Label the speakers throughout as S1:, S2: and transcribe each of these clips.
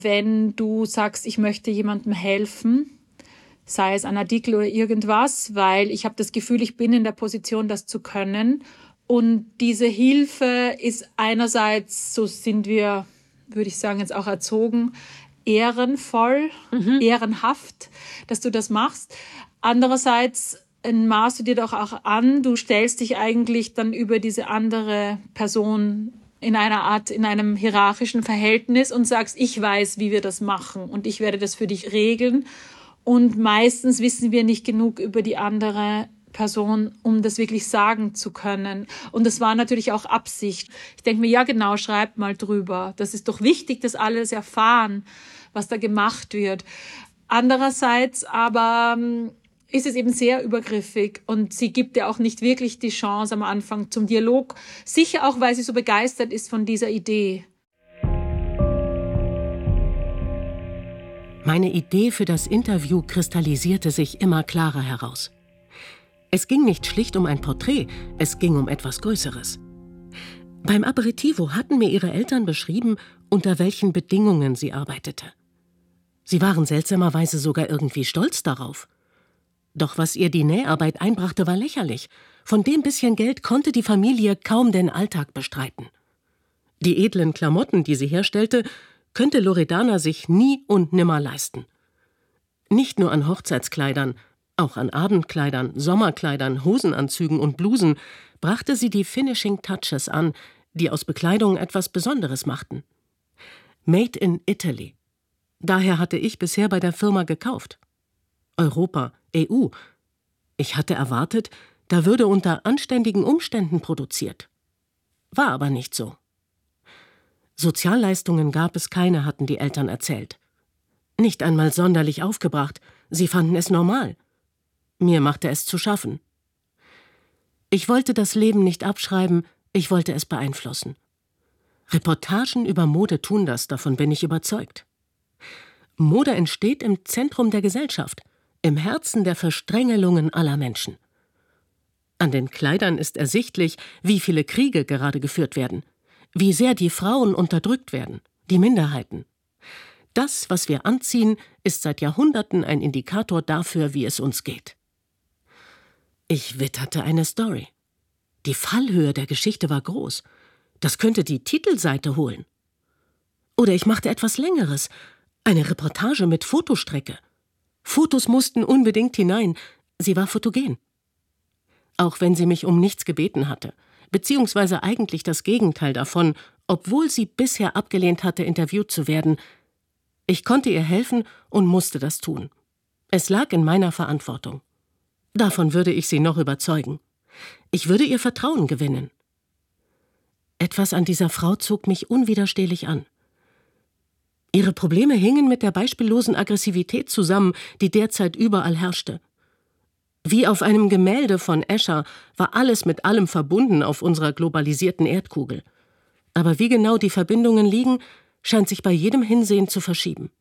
S1: Wenn du sagst, ich möchte jemandem helfen, sei es ein Artikel oder irgendwas, weil ich habe das Gefühl, ich bin in der Position, das zu können. Und diese Hilfe ist einerseits, so sind wir, würde ich sagen, jetzt auch erzogen, ehrenvoll, ehrenhaft, dass du das machst. Andererseits maßt du dir doch auch an, du stellst dich eigentlich dann über diese andere Person in einer Art, in einem hierarchischen Verhältnis und sagst, ich weiß, wie wir das machen und ich werde das für dich regeln. Und meistens wissen wir nicht genug über die andere Person, um das wirklich sagen zu können. Und das war natürlich auch Absicht. Ich denke mir, ja genau, schreibt mal drüber. Das ist doch wichtig, dass alle es erfahren, was da gemacht wird. Andererseits aber ist es eben sehr übergriffig und sie gibt ja auch nicht wirklich die Chance am Anfang zum Dialog. Sicher auch, weil sie so begeistert ist von dieser Idee.
S2: Meine Idee für das Interview kristallisierte sich immer klarer heraus. Es ging nicht schlicht um ein Porträt, es ging um etwas Größeres. Beim Aperitivo hatten mir ihre Eltern beschrieben, unter welchen Bedingungen sie arbeitete. Sie waren seltsamerweise sogar irgendwie stolz darauf. Doch was ihr die Näharbeit einbrachte, war lächerlich. Von dem bisschen Geld konnte die Familie kaum den Alltag bestreiten. Die edlen Klamotten, die sie herstellte, könnte Loredana sich nie und nimmer leisten. Nicht nur an Hochzeitskleidern, auch an Abendkleidern, Sommerkleidern, Hosenanzügen und Blusen brachte sie die Finishing Touches an, die aus Bekleidung etwas Besonderes machten. Made in Italy. Daher hatte ich bisher bei der Firma gekauft. Europa, EU. Ich hatte erwartet, da würde unter anständigen Umständen produziert. War aber nicht so. Sozialleistungen gab es keine, hatten die Eltern erzählt. Nicht einmal sonderlich aufgebracht, sie fanden es normal. Mir machte es zu schaffen. Ich wollte das Leben nicht abschreiben, ich wollte es beeinflussen. Reportagen über Mode tun das, davon bin ich überzeugt. Mode entsteht im Zentrum der Gesellschaft, im Herzen der Versträngelungen aller Menschen. An den Kleidern ist ersichtlich, wie viele Kriege gerade geführt werden, wie sehr die Frauen unterdrückt werden, die Minderheiten. Das, was wir anziehen, ist seit Jahrhunderten ein Indikator dafür, wie es uns geht. Ich witterte eine Story. Die Fallhöhe der Geschichte war groß. Das könnte die Titelseite holen. Oder ich machte etwas Längeres, eine Reportage mit Fotostrecke. Fotos mussten unbedingt hinein, sie war fotogen. Auch wenn sie mich um nichts gebeten hatte, beziehungsweise eigentlich das Gegenteil davon, obwohl sie bisher abgelehnt hatte, interviewt zu werden. Ich konnte ihr helfen und musste das tun. Es lag in meiner Verantwortung. Davon würde ich sie noch überzeugen. Ich würde ihr Vertrauen gewinnen. Etwas an dieser Frau zog mich unwiderstehlich an. Ihre Probleme hingen mit der beispiellosen Aggressivität zusammen, die derzeit überall herrschte. Wie auf einem Gemälde von Escher war alles mit allem verbunden auf unserer globalisierten Erdkugel. Aber wie genau die Verbindungen liegen, scheint sich bei jedem Hinsehen zu verschieben.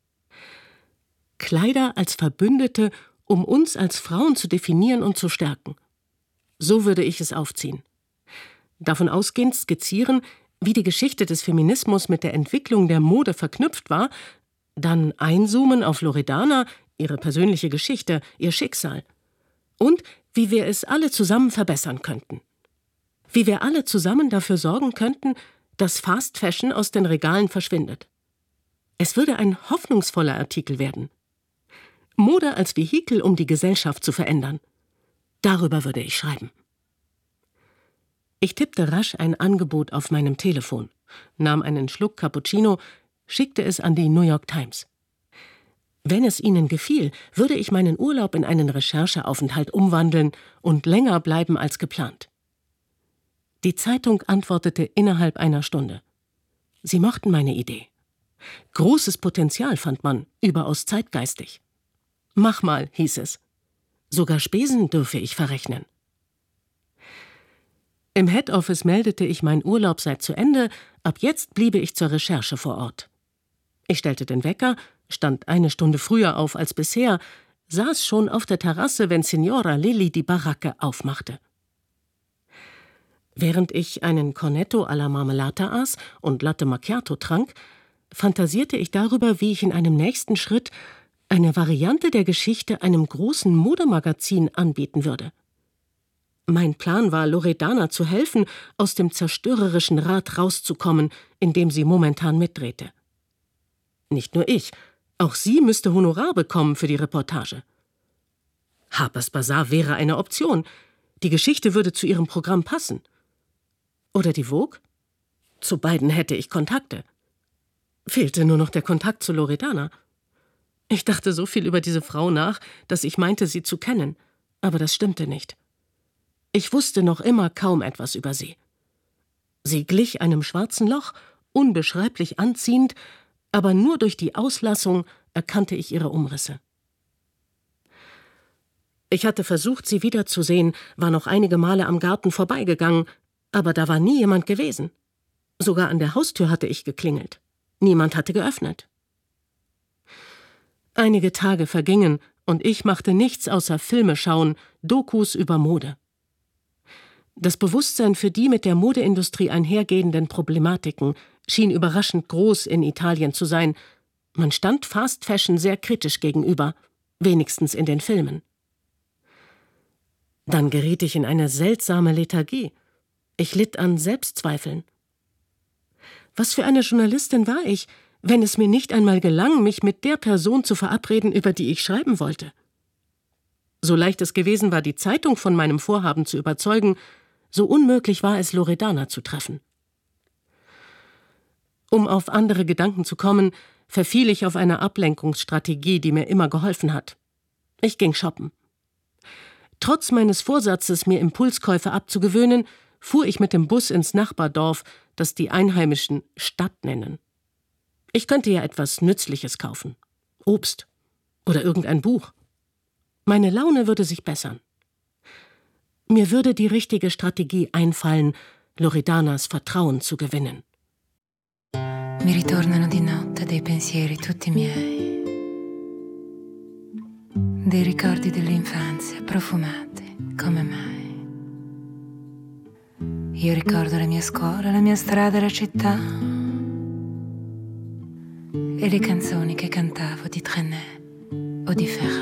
S2: Kleider als Verbündete, um uns als Frauen zu definieren und zu stärken. So würde ich es aufziehen. Davon ausgehend skizzieren, wie die Geschichte des Feminismus mit der Entwicklung der Mode verknüpft war, dann einzoomen auf Loredana, ihre persönliche Geschichte, ihr Schicksal. Und wie wir es alle zusammen verbessern könnten. Wie wir alle zusammen dafür sorgen könnten, dass Fast Fashion aus den Regalen verschwindet. Es würde ein hoffnungsvoller Artikel werden. Mode als Vehikel, um die Gesellschaft zu verändern. Darüber würde ich schreiben. Ich tippte rasch ein Angebot auf meinem Telefon, nahm einen Schluck Cappuccino, schickte es an die New York Times. Wenn es ihnen gefiel, würde ich meinen Urlaub in einen Rechercheaufenthalt umwandeln und länger bleiben als geplant. Die Zeitung antwortete innerhalb einer Stunde. Sie mochten meine Idee. Großes Potenzial fand man, überaus zeitgeistig. Mach mal, hieß es. Sogar Spesen dürfe ich verrechnen. Im Head Office meldete ich, mein Urlaub sei zu Ende, ab jetzt bliebe ich zur Recherche vor Ort. Ich stellte den Wecker, stand eine Stunde früher auf als bisher, saß schon auf der Terrasse, wenn Signora Lilli die Baracke aufmachte. Während ich einen Cornetto alla Marmellata aß und Latte Macchiato trank, fantasierte ich darüber, wie ich in einem nächsten Schritt eine Variante der Geschichte einem großen Modemagazin anbieten würde. Mein Plan war, Loredana zu helfen, aus dem zerstörerischen Rad rauszukommen, in dem sie momentan mitdrehte. Nicht nur ich, auch sie müsste Honorar bekommen für die Reportage. Harper's Bazaar wäre eine Option. Die Geschichte würde zu ihrem Programm passen. Oder die Vogue? Zu beiden hätte ich Kontakte. Fehlte nur noch der Kontakt zu Loredana. Ich dachte so viel über diese Frau nach, dass ich meinte, sie zu kennen. Aber das stimmte nicht. Ich wusste noch immer kaum etwas über sie. Sie glich einem schwarzen Loch, unbeschreiblich anziehend, aber nur durch die Auslassung erkannte ich ihre Umrisse. Ich hatte versucht, sie wiederzusehen, war noch einige Male am Garten vorbeigegangen, aber da war nie jemand gewesen. Sogar an der Haustür hatte ich geklingelt. Niemand hatte geöffnet. Einige Tage vergingen und ich machte nichts außer Filme schauen, Dokus über Mode. Das Bewusstsein für die mit der Modeindustrie einhergehenden Problematiken schien überraschend groß in Italien zu sein. Man stand Fast Fashion sehr kritisch gegenüber, wenigstens in den Filmen. Dann geriet ich in eine seltsame Lethargie. Ich litt an Selbstzweifeln. Was für eine Journalistin war ich, wenn es mir nicht einmal gelang, mich mit der Person zu verabreden, über die ich schreiben wollte? So leicht es gewesen war, die Zeitung von meinem Vorhaben zu überzeugen, so unmöglich war es, Loredana zu treffen. Um auf andere Gedanken zu kommen, verfiel ich auf eine Ablenkungsstrategie, die mir immer geholfen hat. Ich ging shoppen. Trotz meines Vorsatzes, mir Impulskäufe abzugewöhnen, fuhr ich mit dem Bus ins Nachbardorf, das die Einheimischen Stadt nennen. Ich könnte ja etwas Nützliches kaufen. Obst oder irgendein Buch. Meine Laune würde sich bessern. Mir würde die richtige Strategie einfallen, Loredanas Vertrauen zu gewinnen.
S3: Mi ritornano di notte dei pensieri tutti miei, dei ricordi dell'infanzia profumati come mai. Io ricordo la mia scuola, la mia strada e la città e le canzoni che cantavo di Trenet o di Ferrari.